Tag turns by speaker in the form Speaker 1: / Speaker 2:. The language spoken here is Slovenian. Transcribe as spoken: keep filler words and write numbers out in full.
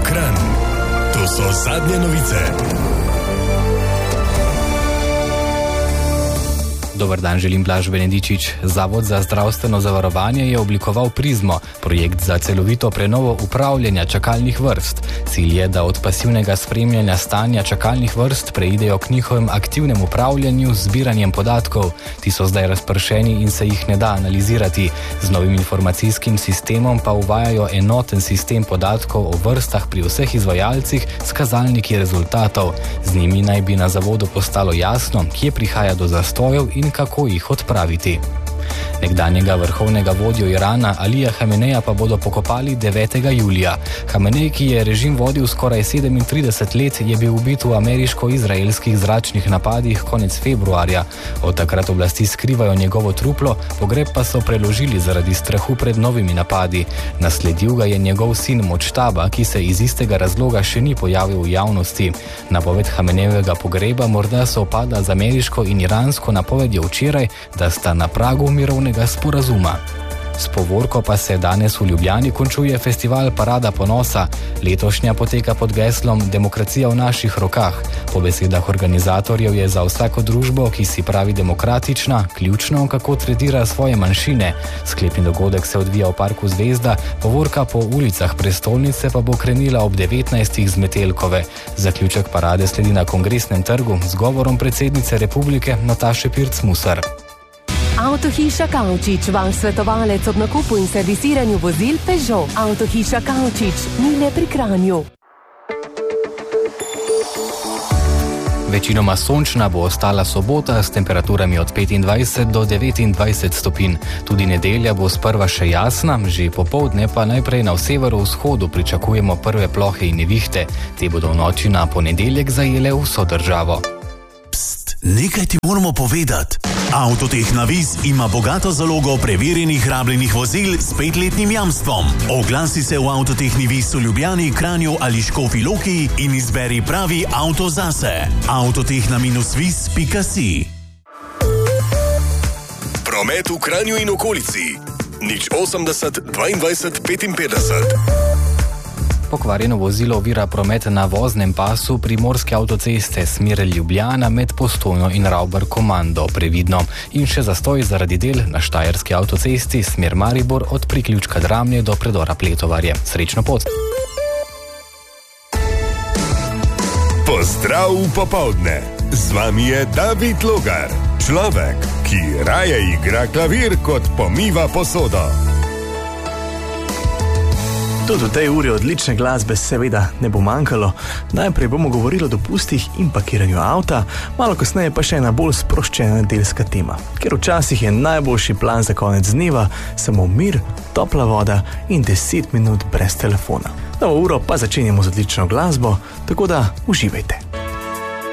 Speaker 1: Kranj. To so zadnje novice.
Speaker 2: Dober dan, želim Blaž Benedičič. Zavod za zdravstveno zavarovanje je oblikoval Prizmo, projekt za celovito prenovo upravljanja čakalnih vrst. Cilj je, da od pasivnega spremljanja stanja čakalnih vrst preidejo k njihovem aktivnem upravljanju z zbiranjem podatkov. Ti so zdaj razpršeni in se jih ne da analizirati. Z novim informacijskim sistemom pa uvajajo enoten sistem podatkov o vrstah pri vseh izvajalcih s kazalniki rezultatov. Z njimi naj bi na zavodu postalo jasno, kje prihaja do zastojev in kako jih odpraviti. Nekdanjega vrhovnega vodjo Irana Alija Hameneja pa bodo pokopali devetega julija. Hamenej, ki je režim vodil skoraj sedemintrideset let, je bil ubit v ameriško-izraelskih zračnih napadih konec februarja. Od takrat oblasti skrivajo njegovo truplo, pogreb pa so preložili zaradi strahu pred novimi napadi. Nasledil ga je njegov sin Močtaba, ki se iz istega razloga še ni pojavil v javnosti. Napoved Hamenejevega pogreba morda sovpada z ameriško in iransko napovedjo včeraj, da sta na pragu mirovnega sporazuma. S povorko pa se danes v Ljubljani končuje festival Parada ponosa. Letošnja poteka pod geslom Demokracija v naših rokah. Po besedah organizatorjev je za vsako družbo, ki si pravi demokratična, ključno, kako tretira svoje manjšine. Sklepni dogodek se odvija v parku Zvezda, povorka po ulicah prestolnice pa bo krenila ob devetnajstih z Metelkove. Zaključek parade sledi na Kongresnem trgu z govorom predsednice republike Nataše Pirc-Musar.
Speaker 3: Avtohiša Kavčič, vaš svetovalec ob nakupu in servisiranju vozil Peugeot. Avtohiša Kavčič, Mile pri Kranju.
Speaker 2: Večinoma sončna bo ostala sobota s temperaturami od petindvajset do devetindvajset stopinj. Tudi nedelja bo sprva še jasna, že popoldne pa najprej na severovzhodu pričakujemo prve plohe in nevihte. Te bodo v noči na ponedeljek zajele vso državo.
Speaker 1: Pst, nekaj ti moramo povedati. Avtoteh Navis ima bogato zalogo preverjenih rabljenih vozil s petletnim jamstvom. Oglasi se v Avtoteh Navis v Ljubljani, Kranju ali Škofji Loki in izberi pravi avto zase. Avtoteh na minus vis pika si. Promet v Kranju in okolici. nič osemdeset dvaindvajset petinpetdeset.
Speaker 2: Pokvarjeno vozilo ovira promet na voznem pasu primorske avtoceste smer Ljubljana med Postojno in Ravbar Komando. Previdno. In še zastoj zaradi del na štajerski avtocesti smer Maribor od priključka Dramlje do predora Pletovarje. Srečno pot!
Speaker 1: Pozdrav popoldne! Z vami je David Logar, človek, ki raje igra klavir kot pomiva posodo.
Speaker 4: Tudi v tej uri odlične glasbe seveda ne bo manjkalo. Najprej bomo govorili o dopustih in pakiranju avta, malo kasneje pa še ena bolj sproščena nedeljska tema. Ker včasih je najboljši plan za konec dneva samo mir, topla voda in deset minut brez telefona. Novo uro pa začenjamo z odlično glasbo, tako da uživajte.